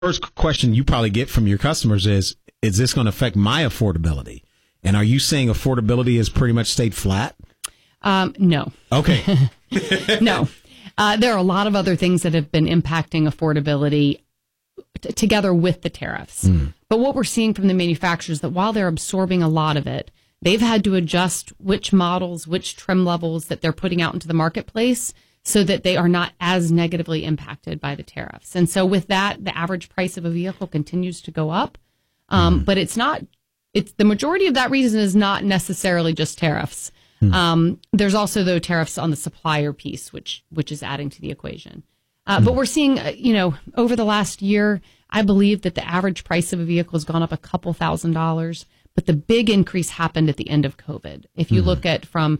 first question you probably get from your customers is this going to affect my affordability? And are you saying affordability has pretty much stayed flat? No. Okay. No. There are a lot of other things that have been impacting affordability together with the tariffs. But what we're seeing from the manufacturers that while they're absorbing a lot of it, they've had to adjust which models, which trim levels that they're putting out into the marketplace so that they are not as negatively impacted by the tariffs. And so with that, the average price of a vehicle continues to go up. But it's the majority of that reason is not necessarily just tariffs. There's also, though, tariffs on the supplier piece, which is adding to the equation. But we're seeing, over the last year, I believe that the average price of a vehicle has gone up a couple $1,000s. But the big increase happened at the end of COVID. If you look at from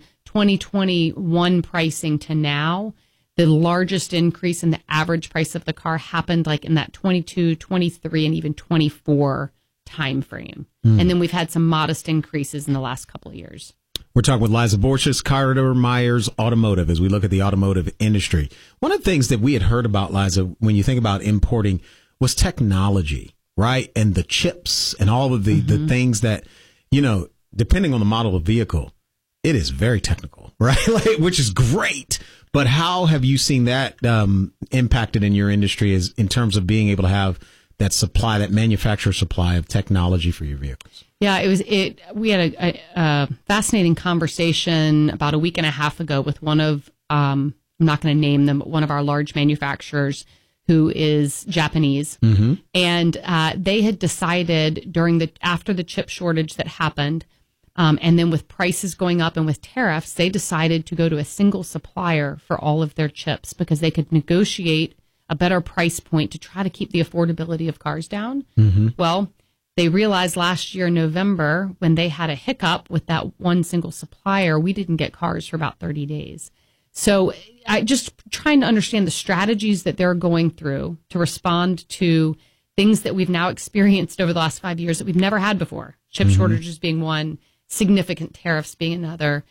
2021 pricing to now, the largest increase in the average price of the car happened like in that 22, 23, and even 24 time frame. And then we've had some modest increases in the last couple of years. We're talking with Liza Borchers, Carter Myers Automotive, as we look at the automotive industry. One of the things that we had heard about, Liza, when you think about importing, was technology, right? And the chips and all of the things that, depending on the model of vehicle, it is very technical, right? Which is great. But how have you seen that impacted in your industry in terms of being able to have that supply, that manufacturer supply of technology for your vehicles? Yeah, we had a fascinating conversation about a week and a half ago with one of, I'm not going to name them, but one of our large manufacturers who is Japanese. And they had decided after the chip shortage that happened, and then with prices going up and with tariffs, they decided to go to a single supplier for all of their chips because they could negotiate a better price point to try to keep the affordability of cars down. Well, they realized last year in November when they had a hiccup with that one single supplier, we didn't get cars for about 30 days. So I just trying to understand the strategies that they're going through to respond to things that we've now experienced over the last 5 years that we've never had before. Chip shortages being one, significant tariffs being another.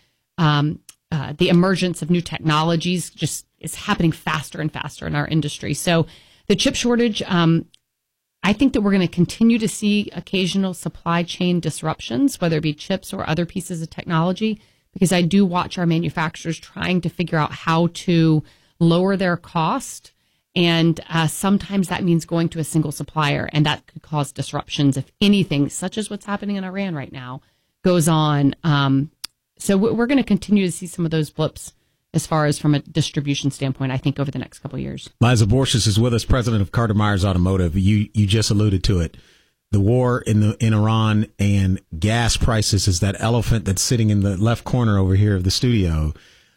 The emergence of new technologies just is happening faster and faster in our industry. So the chip shortage, I think that we're going to continue to see occasional supply chain disruptions, whether it be chips or other pieces of technology, because I do watch our manufacturers trying to figure out how to lower their cost. And sometimes that means going to a single supplier, and that could cause disruptions if anything, such as what's happening in Iran right now, goes on. So we're going to continue to see some of those blips as far as from a distribution standpoint, I think, over the next couple of years. Liza Borchers is with us, president of Carter Myers Automotive. You just alluded to it. The war in Iran and gas prices is that elephant that's sitting in the left corner over here of the studio.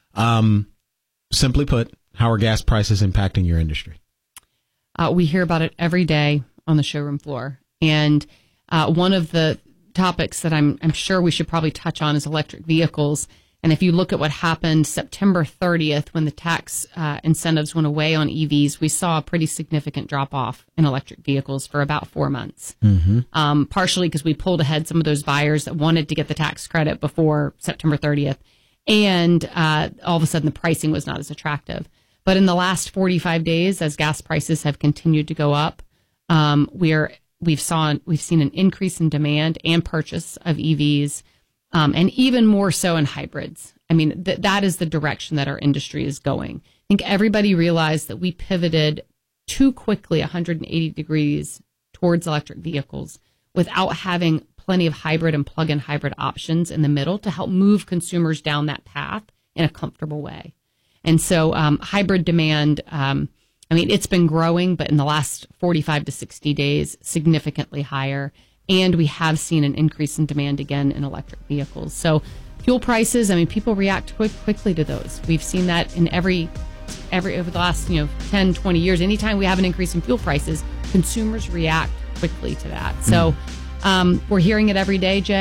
Simply put, how are gas prices impacting your industry? We hear about it every day on the showroom floor. And one of the topics that I'm sure we should probably touch on is electric vehicles. And if you look at what happened September 30th, when the tax incentives went away on EVs, we saw a pretty significant drop off in electric vehicles for about 4 months. Partially because we pulled ahead some of those buyers that wanted to get the tax credit before September 30th. And all of a sudden the pricing was not as attractive. But in the last 45 days, as gas prices have continued to go up, we've seen an increase in demand and purchase of EVs. And even more so in hybrids. I mean, that is the direction that our industry is going. I think everybody realized that we pivoted too quickly 180 degrees towards electric vehicles without having plenty of hybrid and plug-in hybrid options in the middle to help move consumers down that path in a comfortable way. And so hybrid demand, it's been growing, but in the last 45 to 60 days, significantly higher. And we have seen an increase in demand again in electric vehicles. So fuel prices, people react quickly to those. We've seen that in every over the last 10, 20 years. Anytime we have an increase in fuel prices, consumers react quickly to that. So we're hearing it every day, Jay.